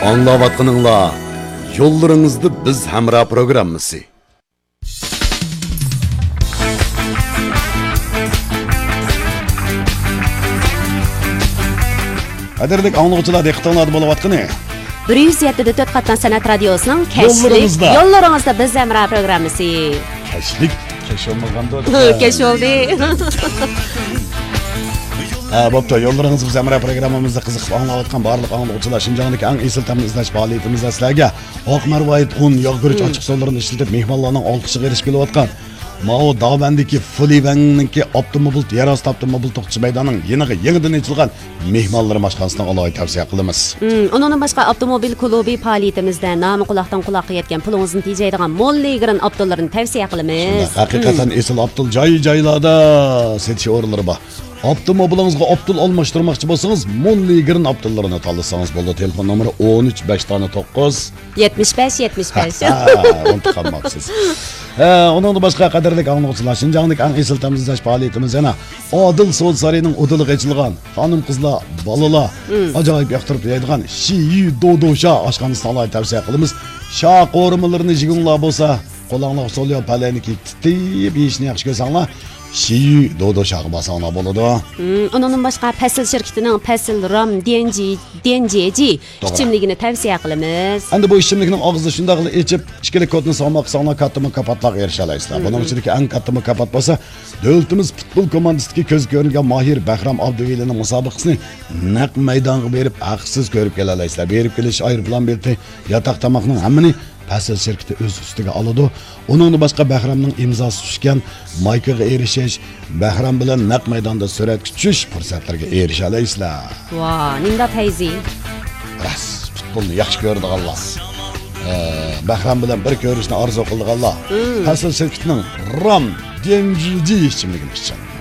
Anlavatqınыңlar, yollarınızda biz Hamra programmasi. Qadirlik anlıqçılar diqqətinizdə bo'layotqani. 107.4 Qatlan Sanat Radiosu'nun Keşlik Yollarınızda biz Hamra programmasi. Keş olmaganda. Keş oldu. Bo'pti, yollarınız biz Hamra programmamizda qiziqib anglayotgan barliq anlıqçılar Şinjandagi eng esil tamni izlash faoliyatimizda sizlarga oq marvoyit un, yog' guruch ochiq sonlarini ishlatib mehmonlarning olqishiga erishib kelayotgan Mao Davandagi Fulivang'ningki avtomobil yerosti avtomobil to'qqiz maydonining yangidan ochilgan mehmonlar mashqasidan alohida tavsiya qilamiz. Undan boshqa avtomobil klubi faoliyatimizda nomi quloqdan quloqqa yetgan pulingizni tejaydigan molligirin avtolarni tavsiya qilamiz. Haqiqatan esil avtol joy-joylarda setish o'rinlari bor. Avtomobilingizga avtol almashtirmoqchi bo'lsangiz, molligirin avtollarini tanlasangiz bo'ladi. Telefon nomeri 13 5 9 75. Unutqanmaqsiz. Onun da başqa qadirlik anlıqçılar Şinjandagi eng esil tamni izlash faoliyatimiz yana Odil So'l sarining udiliga ochilgan xonim qizlar, bolalar ajoyib yoqtirib yeydigan Shiyu Dodosha oshxonasini alohida tavsiya qilamiz. Sha qo'rimalarni jiginglar bo'lsa, qo'linglar so'lyo palaniki titib yeyishni yaxshi ko'rsanglar, Shiyu Dodoshaga basanglar bo'ladi. Undan boshqa Pasil shirkatining Pasil Ram Denjeji ichimligini tavsiya qilamiz. Endi bu ichimlikning og'zida shunday qilib ichib, ichkilik kodini solmoq sog'na katta mukofotlarga erisha olasizlar. Buning ichidagi eng katta mukofot bo'lsa, davlatimiz futbol komandasidagi ko'z ko'ringan Mahir Bahram Abduvelining musobaqasini naq maydonga berib, haqsiz ko'rib kela olasizlar. Berib kelish aeroplan bileti, yotoq tamoqning hammani Pasil shirkati o'z ustiga oladi. Uningdan boshqa Bahramning imzosi tushgan maykaga erishish, Bahram bilan naq maydonda suratga tushish fursatlariga erisha olasizlar. Voh, nimda tayzi. Ras, futbolni yaxshi ko'radiganlar. Bahram bilan bir ko'rishni orzu qildiganlar. Pasil shirkatining Ram Denjeji ichimligini ichadi.